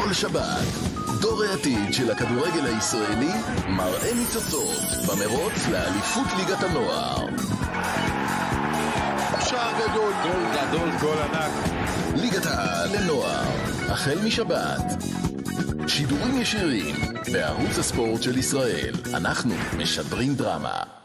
כל שבת, דור העתיד של הכדורגל הישראלי מראה ניצוצות במרוץ לאליפות ליגת הנוער. שער גדול, גול גדול, גול ענק. ליגת העל לנוער, החל משבת. שידורים ישירים בערוץ הספורט של ישראל. אנחנו משדרים דרמה.